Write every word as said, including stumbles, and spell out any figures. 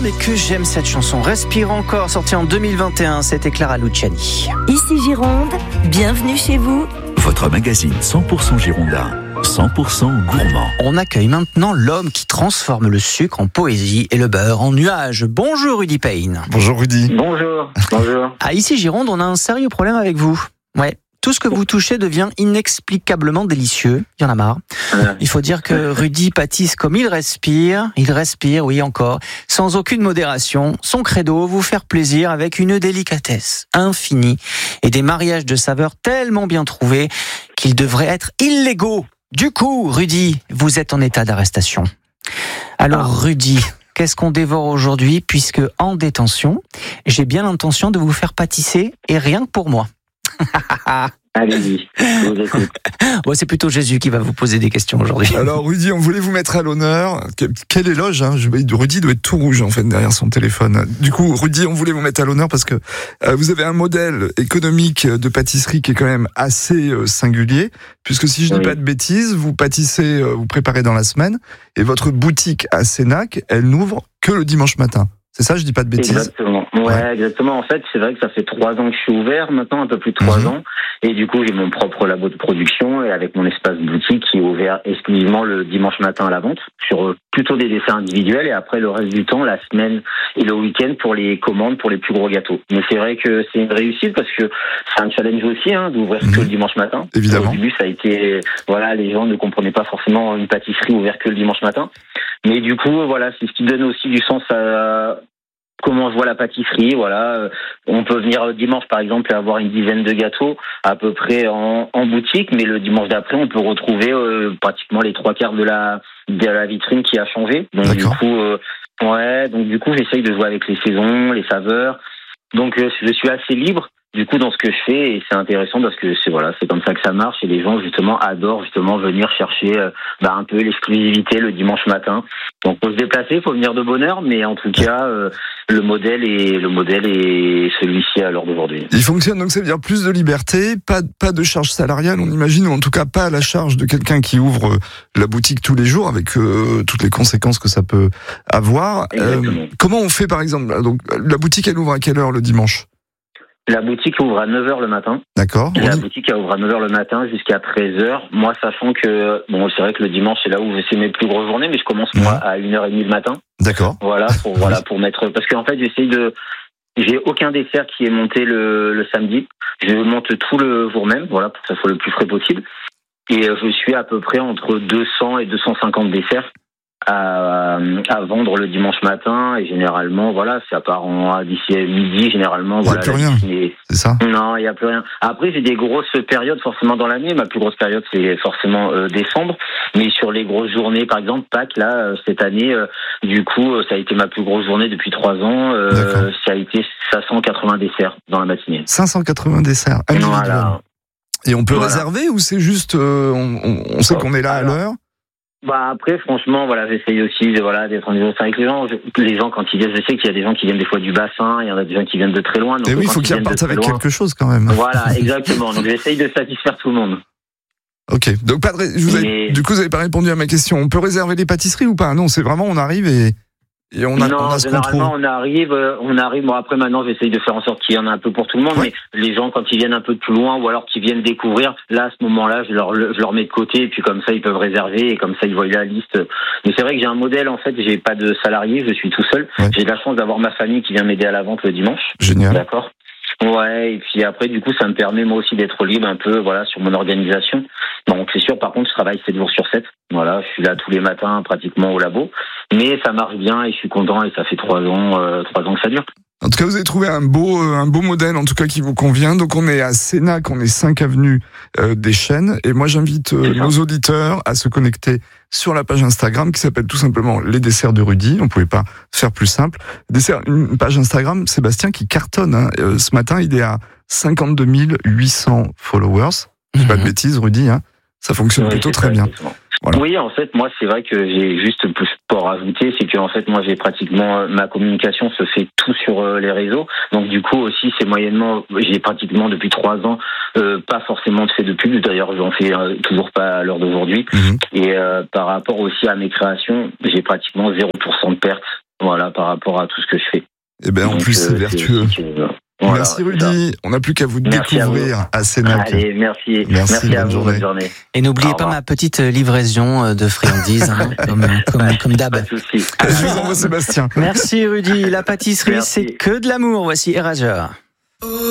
mais que j'aime cette chanson. Respire encore, sortie en deux mille vingt et un, c'était Clara Luciani. Ici Gironde, bienvenue chez vous. Votre magazine cent pour cent girondin, cent pour cent gourmand. On accueille maintenant l'homme qui transforme le sucre en poésie et le beurre en nuages. Bonjour Rudy Payne. Bonjour Rudy. Bonjour, bonjour. À Ici Gironde, on a un sérieux problème avec vous. Ouais. Tout ce que vous touchez devient inexplicablement délicieux. Il y en a marre. Il faut dire que Rudy pâtisse comme il respire. Il respire, oui encore, sans aucune modération. Son credo, vous faire plaisir avec une délicatesse infinie et des mariages de saveurs tellement bien trouvés qu'ils devraient être illégaux. Du coup, Rudy, vous êtes en état d'arrestation. Alors Rudy, qu'est-ce qu'on dévore aujourd'hui puisque en détention, j'ai bien l'intention de vous faire pâtisser et rien que pour moi. Allez-y, je vous écoute. Bon, c'est plutôt Jésus qui va vous poser des questions aujourd'hui. Alors Rudy, on voulait vous mettre à l'honneur. Quel éloge, hein. Rudy doit être tout rouge en fait derrière son téléphone. Du coup, Rudy, on voulait vous mettre à l'honneur parce que euh, vous avez un modèle économique de pâtisserie qui est quand même assez euh, singulier. Puisque si je dis oui. pas de bêtises, vous pâtissez, euh, vous préparez dans la semaine et votre boutique à Sénac, elle n'ouvre que le dimanche matin. C'est ça, je dis pas de bêtises. Exactement. Ouais, ouais, exactement. En fait, c'est vrai que ça fait trois ans que je suis ouvert, maintenant un peu plus de trois mmh. ans. Et du coup, j'ai mon propre labo de production et avec mon espace boutique qui est ouvert exclusivement le dimanche matin à la vente sur euh, plutôt des desserts individuels et après le reste du temps, la semaine et le week-end pour les commandes pour les plus gros gâteaux. Mais c'est vrai que c'est une réussite parce que c'est un challenge aussi hein, d'ouvrir mmh. que le dimanche matin. Évidemment. Au début, ça a été voilà, les gens ne comprenaient pas forcément une pâtisserie ouverte que le dimanche matin. Mais du coup, voilà, c'est ce qui donne aussi du sens à comment je vois la pâtisserie. Voilà, on peut venir dimanche par exemple et avoir une dizaine de gâteaux à peu près en, en boutique, mais le dimanche d'après, on peut retrouver euh, pratiquement les trois quarts de la de la vitrine qui a changé. Donc D'accord. du coup, euh, ouais, donc du coup, j'essaye de jouer avec les saisons, les saveurs. Donc euh, je suis assez libre. Du coup, dans ce que je fais, et c'est intéressant parce que c'est voilà, c'est comme ça que ça marche et les gens justement adorent justement venir chercher euh, bah, un peu l'exclusivité le dimanche matin. Donc, faut se déplacer, faut venir de bonne heure, mais en tout cas, euh, le modèle est le modèle est celui-ci à l'heure d'aujourd'hui. Il fonctionne donc ça veut dire plus de liberté, pas pas de charge salariale, on imagine, ou en tout cas pas à la charge de quelqu'un qui ouvre la boutique tous les jours avec euh, toutes les conséquences que ça peut avoir. Euh, comment on fait par exemple? Donc la boutique elle ouvre à quelle heure le dimanche? La boutique ouvre à neuf heures le matin. D'accord. La oui. boutique elle ouvre à neuf heures le matin jusqu'à treize heures. Moi, sachant que, bon, c'est vrai que le dimanche, c'est là où c'est mes plus grosses journées, mais je commence, moi, à une heure trente le matin. D'accord. Voilà, pour, voilà, pour mettre, parce qu'en fait, j'essaye de, j'ai aucun dessert qui est monté le, le samedi. Je monte tout le jour même, voilà, pour que ça soit le plus frais possible. Et je suis à peu près entre deux cents et deux cent cinquante desserts à, à vendre le dimanche matin et généralement voilà ça part en d'ici midi généralement il voilà n'y a plus rien est... c'est ça non il n'y a plus rien après j'ai des grosses périodes forcément dans l'année ma plus grosse période c'est forcément euh, décembre mais sur les grosses journées par exemple Pâques là euh, cette année euh, du coup euh, ça a été ma plus grosse journée depuis trois ans euh, ça a été cinq cent quatre-vingts desserts dans la matinée cinq cent quatre-vingts desserts individuels voilà. Et on peut voilà. réserver ou c'est juste euh, on, on, on sait qu'on est là Alors, à l'heure? Bah après franchement voilà j'essaye aussi de voilà d'être en négociation avec les gens. Je, les gens quand ils viennent, je sais qu'il y a des gens qui viennent des fois du bassin, il y en a des gens qui viennent de très loin. Donc et oui, il faut qu'ils repartent avec loin, quelque chose quand même. Voilà, exactement. Donc j'essaye de satisfaire tout le monde. Ok, donc pas de, je vous Mais... avez, du coup vous n'avez pas répondu à ma question. On peut réserver les pâtisseries ou pas? Non, c'est vraiment on arrive et Et on a, non, on a ce généralement on arrive, on arrive. Bon après maintenant j'essaye de faire en sorte qu'il y en a un peu pour tout le monde, ouais. mais les gens quand ils viennent un peu de plus loin ou alors qu'ils viennent découvrir, là à ce moment-là je leur je leur mets de côté et puis comme ça ils peuvent réserver et comme ça ils voient la liste. Mais c'est vrai que j'ai un modèle en fait, j'ai pas de salariés, je suis tout seul. Ouais. J'ai de la chance d'avoir ma famille qui vient m'aider à la vente le dimanche. Génial. D'accord. Ouais, et puis après, du coup, ça me permet moi aussi d'être libre un peu, voilà, sur mon organisation. Donc, c'est sûr, par contre, je travaille sept jours sur sept. Voilà, je suis là tous les matins, pratiquement au labo. Mais ça marche bien et je suis content et ça fait trois ans, euh, trois ans que ça dure. En tout cas, vous avez trouvé un beau, un beau modèle, en tout cas, qui vous convient. Donc, on est à Sénac, on est cinq avenue euh, des Chênes. Et moi, j'invite euh, nos auditeurs à se connecter sur la page Instagram qui s'appelle tout simplement Les Desserts de Rudy. On pouvait pas faire plus simple. Dessert, une page Instagram, Sébastien, qui cartonne. Hein. Euh, ce matin, il est à cinquante-deux mille huit cents followers. Je dis pas de bêtises, Rudy. Hein. Ça fonctionne oui, plutôt très bien. Voilà. Oui, en fait, moi, c'est vrai que j'ai juste plus pour rajouter, c'est que en fait, moi, j'ai pratiquement ma communication se fait tout sur euh, les réseaux. Donc, du coup, aussi, c'est moyennement, j'ai pratiquement depuis trois ans euh, pas forcément de fait de pub. D'ailleurs, j'en fais euh, toujours pas à l'heure d'aujourd'hui. Mmh. Et euh, par rapport aussi à mes créations, j'ai pratiquement zéro pour cent de pertes. Voilà, par rapport à tout ce que je fais. Et ben en Donc, plus, c'est euh, vertueux. c'est- c'est- voilà, Merci c'est Rudy. On n'a plus qu'à vous Merci à découvrir à, Sénac. Allez, merci. Merci, Merci, bonne à vous, journée. bonne journée. Et n'oubliez Au pas revoir. ma petite livraison de friandises, hein, comme, comme, comme d'hab. Pas de soucis. Je vous envoie Sébastien. Merci Rudy. La pâtisserie, Merci. c'est que de l'amour. Voici Erasure.